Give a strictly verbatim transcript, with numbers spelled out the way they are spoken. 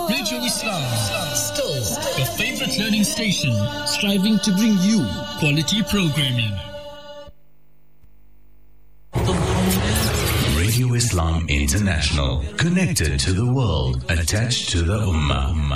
Radio Islam, still your favorite learning station, striving to bring you quality programming. Radio Islam International, connected to the world, attached to the Ummah.